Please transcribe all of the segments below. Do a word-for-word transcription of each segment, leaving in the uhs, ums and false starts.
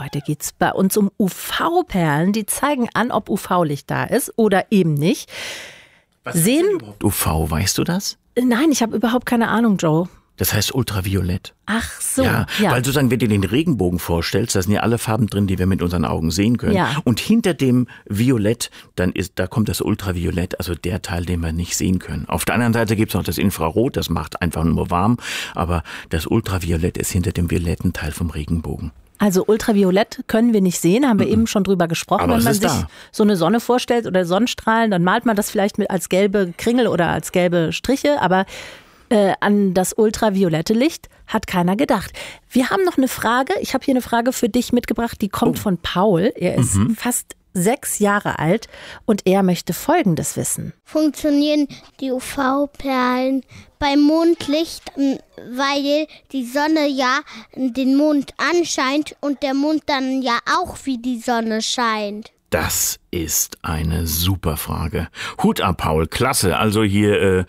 Heute geht es bei uns um U V-Perlen. Die zeigen an, ob U V-Licht da ist oder eben nicht. Was ist denn überhaupt U V, weißt du das? Nein, ich habe überhaupt keine Ahnung, Joe. Das heißt Ultraviolett. Ach so. Ja, ja, weil sozusagen, wenn du den Regenbogen vorstellst, da sind ja alle Farben drin, die wir mit unseren Augen sehen können. Ja. Und hinter dem Violett, dann ist, da kommt das Ultraviolett, also der Teil, den wir nicht sehen können. Auf der anderen Seite gibt es noch das Infrarot, das macht einfach nur warm, aber das Ultraviolett ist hinter dem violetten Teil vom Regenbogen. Also Ultraviolett können wir nicht sehen, haben wir mhm. eben schon drüber gesprochen. Aber wenn man sich da. so eine Sonne vorstellt oder Sonnenstrahlen, dann malt man das vielleicht mit als gelbe Kringel oder als gelbe Striche, aber äh, an das ultraviolette Licht hat keiner gedacht. Wir haben noch eine Frage, ich habe hier eine Frage für dich mitgebracht, die kommt oh. von Paul. Er ist mhm. fast sechs Jahre alt und er möchte Folgendes wissen. Funktionieren die U V-Perlen beim Mondlicht, weil die Sonne ja den Mond anscheint und der Mond dann ja auch wie die Sonne scheint? Das ist eine super Frage. Hut ab, Paul, klasse. Also hier... Äh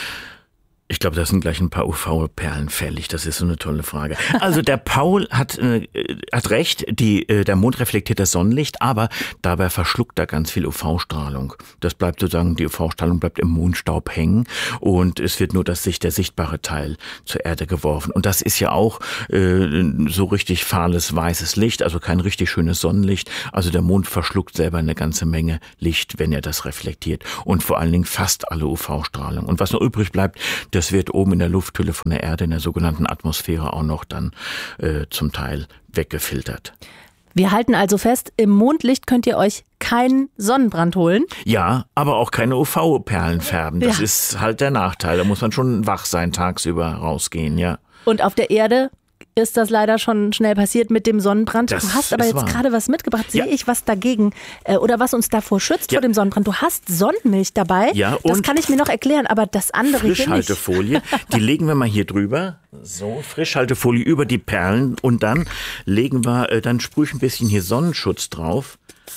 Ich glaube, das sind gleich ein paar U V-Perlen fällig. Das ist so eine tolle Frage. Also der Paul hat, äh, hat recht, die, äh, der Mond reflektiert das Sonnenlicht, aber dabei verschluckt er ganz viel U V-Strahlung. Das bleibt sozusagen, die U V-Strahlung bleibt im Mondstaub hängen und es wird nur das Sicht, der sichtbare Teil zur Erde geworfen. Und das ist ja auch äh, so richtig fahles, weißes Licht, also kein richtig schönes Sonnenlicht. Also der Mond verschluckt selber eine ganze Menge Licht, wenn er das reflektiert. Und vor allen Dingen fast alle U V-Strahlung. Und was noch übrig bleibt, das wird oben in der Lufthülle von der Erde, in der sogenannten Atmosphäre, auch noch dann äh, zum Teil weggefiltert. Wir halten also fest, im Mondlicht könnt ihr euch keinen Sonnenbrand holen. Ja, aber auch keine U V-Perlen färben. Das ja. ist halt der Nachteil. Da muss man schon wach sein, tagsüber rausgehen, ja. Und auf der Erde ist das leider schon schnell passiert mit dem Sonnenbrand. Das du hast aber ist jetzt wahr. gerade was mitgebracht. Sehe Ja. ich was dagegen äh, oder was uns davor schützt Ja. vor dem Sonnenbrand? Du hast Sonnenmilch dabei. Ja, das und kann ich mir noch erklären, aber das andere hier nicht. Frischhaltefolie, die legen wir mal hier drüber. So, Frischhaltefolie über die Perlen und dann legen wir, äh, dann sprühe ich ein bisschen hier Sonnenschutz drauf.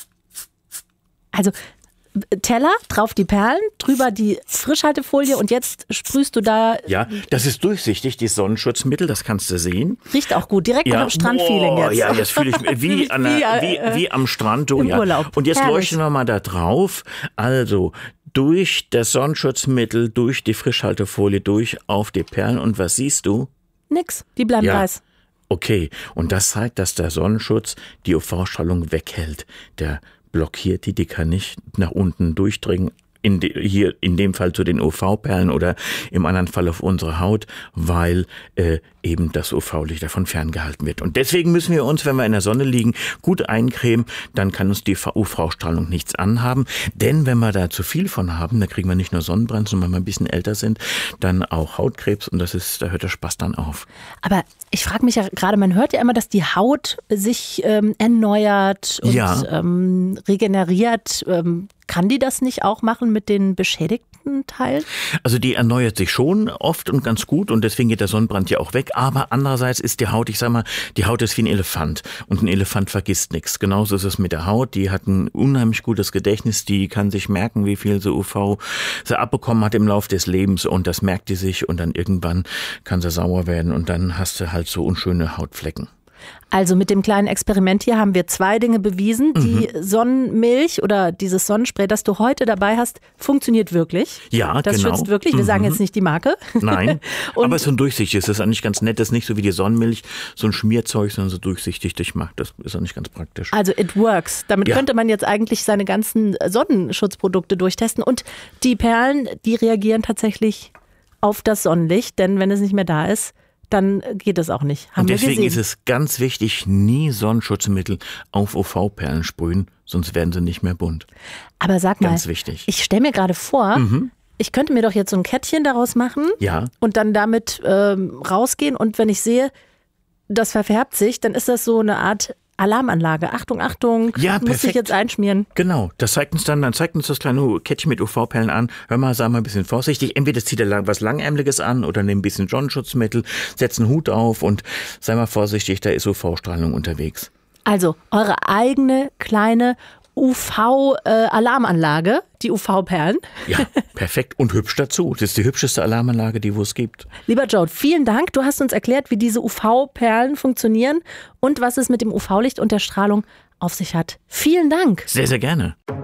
Also Teller, drauf die Perlen, drüber die Frischhaltefolie und jetzt sprühst du da. Ja, das ist durchsichtig, dieses Sonnenschutzmittel, das kannst du sehen. Riecht auch gut, direkt Ja. nach Strandfeeling Boah, jetzt. Ja, jetzt fühle ich mich wie, an der, wie, äh, wie am Strand. Oh, im ja. Urlaub. Und jetzt Herrlich. leuchten wir mal da drauf. Also durch das Sonnenschutzmittel, durch die Frischhaltefolie, durch auf die Perlen. Und was siehst du? Nix, die bleiben Ja. weiß. Okay, und das zeigt, dass der Sonnenschutz die U V-Strahlung weghält. Der blockiert die, die kann nicht nach unten durchdringen. In de, hier in dem Fall zu den U V-Perlen oder im anderen Fall auf unsere Haut, weil äh, eben das U V-Licht davon ferngehalten wird. Und deswegen müssen wir uns, wenn wir in der Sonne liegen, gut eincremen, dann kann uns die U V-Strahlung nichts anhaben. Denn wenn wir da zu viel von haben, dann kriegen wir nicht nur Sonnenbrand, sondern wenn wir ein bisschen älter sind, dann auch Hautkrebs und das ist, da hört der Spaß dann auf. Aber ich frage mich ja gerade, man hört ja immer, dass die Haut sich ähm, erneuert und Ja. ähm, regeneriert. Ähm, kann die das nicht auch machen mit den beschädigten Teilen? Also die erneuert sich schon oft und ganz gut und deswegen geht der Sonnenbrand ja auch weg. Aber andererseits ist die Haut, ich sag mal, die Haut ist wie ein Elefant und ein Elefant vergisst nichts. Genauso ist es mit der Haut. Die hat ein unheimlich gutes Gedächtnis. Die kann sich merken, wie viel so U V sie abbekommen hat im Laufe des Lebens und das merkt die sich und dann irgendwann kann sie sauer werden und dann hast du halt so unschöne Hautflecken. Also mit dem kleinen Experiment hier haben wir zwei Dinge bewiesen. Mhm. Die Sonnenmilch oder dieses Sonnenspray, das du heute dabei hast, funktioniert wirklich. Ja, das genau. schützt wirklich. Wir Mhm. sagen jetzt nicht die Marke. Nein, Und aber so ein durchsichtig ist das eigentlich ganz nett. Das ist nicht so wie die Sonnenmilch, so ein Schmierzeug, sondern so durchsichtig durchmacht. Das ist eigentlich ganz praktisch. Also it works. Damit Ja. könnte man jetzt eigentlich seine ganzen Sonnenschutzprodukte durchtesten. Und die Perlen, die reagieren tatsächlich auf das Sonnenlicht. Denn wenn es nicht mehr da ist, dann geht es auch nicht. Haben Und deswegen wir ist gesehen. es ganz wichtig, nie Sonnenschutzmittel auf U V-Perlen sprühen, sonst werden sie nicht mehr bunt. Aber sag mal, Ganz wichtig. ich stelle mir gerade vor, Mhm. ich könnte mir doch jetzt so ein Kettchen daraus machen Ja. und dann damit ähm, rausgehen. Und wenn ich sehe, das verfärbt sich, dann ist das so eine Art Alarmanlage. Achtung, Achtung, Ja, muss ich perfekt. jetzt einschmieren. Genau, das zeigt uns dann, dann zeigt uns das kleine Kettchen mit U V-Perlen an. Hör mal, sei mal ein bisschen vorsichtig. Entweder zieht er lang, was Langärmeliges an oder nimm ein bisschen Sonnenschutzmittel, setz einen Hut auf und sei mal vorsichtig, da ist U V-Strahlung unterwegs. Also eure eigene kleine U V-Alarmanlage, die U V-Perlen. Ja, perfekt und hübsch dazu. Das ist die hübscheste Alarmanlage, die wo es gibt. Lieber Joe, vielen Dank. Du hast uns erklärt, wie diese U V-Perlen funktionieren und was es mit dem U V-Licht und der Strahlung auf sich hat. Vielen Dank. Sehr, sehr gerne.